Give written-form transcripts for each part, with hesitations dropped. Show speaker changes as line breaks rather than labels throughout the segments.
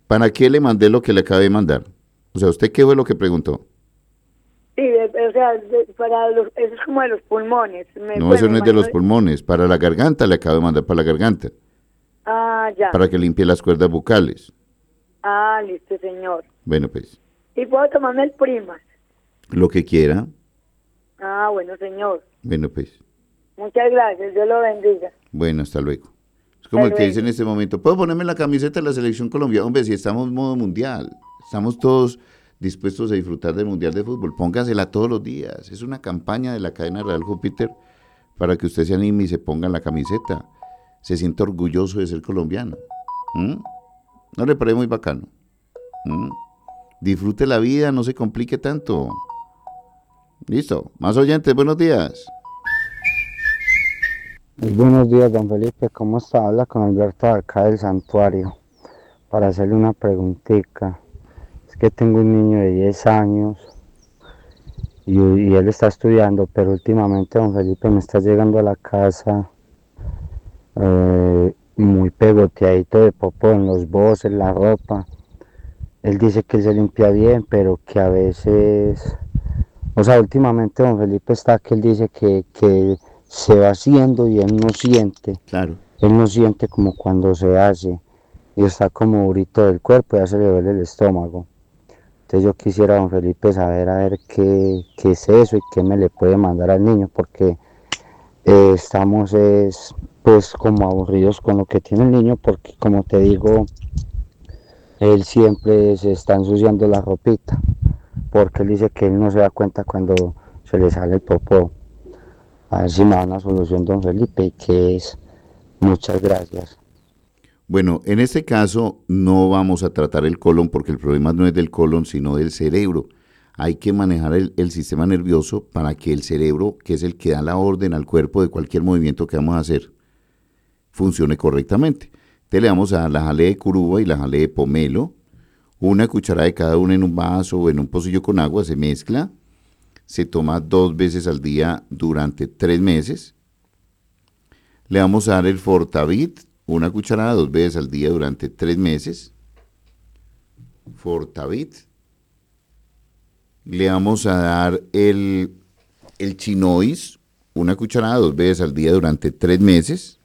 ¿Para qué le mandé lo que le acabé de mandar? O sea, ¿usted qué fue lo que preguntó?
Sí, o sea, eso es como de los pulmones.
No,
Pues
eso
me
no es de
imagino.
los pulmones. Para la garganta le acabo de mandar para la garganta.
Ah, ya.
Para que limpie las cuerdas vocales.
Ah, listo, señor.
Bueno, pues,
¿Y puedo tomarme el Primas?
lo que quiera.
Ah, bueno, señor.
Bueno, pues,
Muchas gracias. Dios lo bendiga.
bueno, hasta luego. Es como
Hasta
el que dice en
luego.
este momento, ¿puedo ponerme la camiseta de la selección colombiana? Hombre, si estamos en modo mundial, estamos todos dispuestos a disfrutar del Mundial de Fútbol, póngasela todos los días. Es una campaña de la cadena Real Júpiter para que usted se anime y se ponga la camiseta. Se sienta orgulloso de ser colombiano. ¿Mm? ¿No le parece muy bacano? ¿Mm? Disfrute la vida, no se complique tanto. Listo. Más oyentes, buenos días.
Muy buenos días, don Felipe. ¿Cómo está? Habla con Alberto de acá del santuario para hacerle una preguntita. Es que tengo un niño de 10 años y él está estudiando, pero últimamente don Felipe me está llegando a la casa muy pegoteadito de popó en los boxes, la ropa. Él dice que él se limpia bien, pero que a veces, o sea, últimamente don Felipe está que él dice que se va haciendo y él no siente.
Claro.
Él no siente como cuando se hace y está como durito del cuerpo, ya se le duele el estómago. Entonces yo quisiera, don Felipe, saber a ver qué es eso y qué me le puede mandar al niño, porque estamos pues como aburridos con lo que tiene el niño, porque como te digo, él siempre se está ensuciando la ropita, porque él dice que él no se da cuenta cuando se le sale el popó. A ver si me da una solución, don Felipe, y qué es. Muchas gracias.
Bueno, en este caso no vamos a tratar el colon porque el problema no es del colon, sino del cerebro. Hay que manejar el sistema nervioso para que el cerebro, que es el que da la orden al cuerpo de cualquier movimiento que vamos a hacer, funcione correctamente. Entonces le vamos a dar la jalea de curuba y la jalea de pomelo, una cucharada de cada una en un vaso o en un pocillo con agua, se mezcla, se toma 2 veces al día durante 3 meses. Le vamos a dar el Fortavit, una cucharada 2 veces al día durante 3 meses. Fortavit. Le vamos a dar el Chinois, una cucharada 2 veces al día durante 3 meses.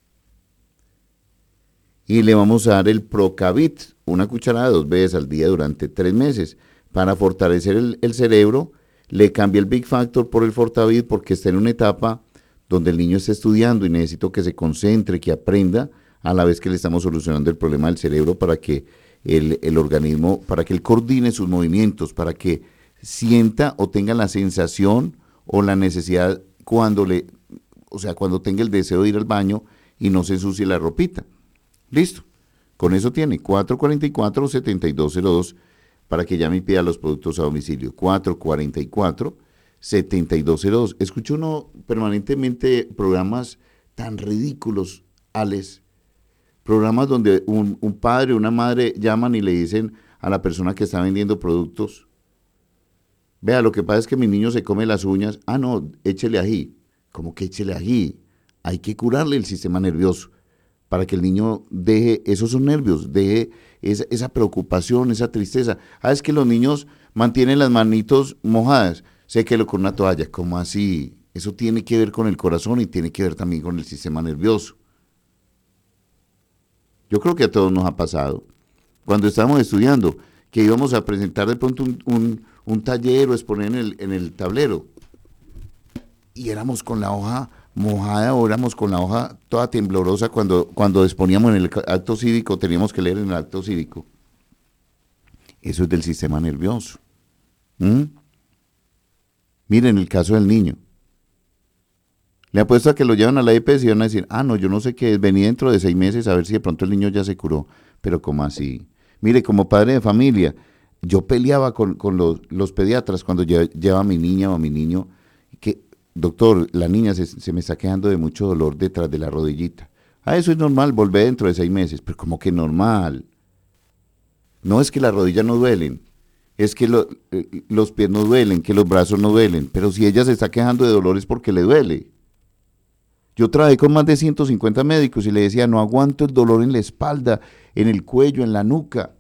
Y le vamos a dar el Procavit, una cucharada 2 veces al día durante 3 meses. Para fortalecer el cerebro, le cambia el Big Factor por el Fortavit porque está en una etapa donde el niño está estudiando y necesito que se concentre, que aprenda, a la vez que le estamos solucionando el problema del cerebro para que el organismo, para que él coordine sus movimientos, para que sienta o tenga la sensación o la necesidad cuando tenga el deseo de ir al baño y no se ensucie la ropita. Listo. Con eso tiene 444-7202 para que llame y pida los productos a domicilio. 444-7202. Escucho uno permanentemente programas tan ridículos, Alex. Programas donde un padre o una madre llaman y le dicen a la persona que está vendiendo productos: vea, lo que pasa es que mi niño se come las uñas. Ah, no, échele ají. ¿Cómo que échele ají? Hay que curarle el sistema nervioso para que el niño deje esos son nervios, deje esa preocupación, esa tristeza. Ah, es que los niños mantienen las manitos mojadas. Séquelo con una toalla. ¿Cómo así? Eso tiene que ver con el corazón y tiene que ver también con el sistema nervioso. Yo creo que a todos nos ha pasado. Cuando estábamos estudiando, que íbamos a presentar de pronto un taller o exponer en el tablero, y éramos con la hoja mojada o éramos con la hoja toda temblorosa cuando exponíamos en el acto cívico, teníamos que leer en el acto cívico. Eso es del sistema nervioso. ¿Mm? Miren el caso del niño. Le apuesto a que lo llevan a la EPS y van a decir: ah, no, yo no sé qué es, vení dentro de 6 meses a ver si de pronto el niño ya se curó. Pero ¿cómo así? Mire, como padre de familia, yo peleaba con los pediatras cuando llevaba a mi niña o a mi niño, que, doctor, la niña se me está quejando de mucho dolor detrás de la rodillita. Ah, eso es normal, volver dentro de 6 meses. Pero ¿cómo que normal? No es que las rodillas no duelen, es que los pies no duelen, que los brazos no duelen. Pero si ella se está quejando de dolores porque le duele. Yo trabajé con más de 150 médicos y le decía: no aguanto el dolor en la espalda, en el cuello, en la nuca.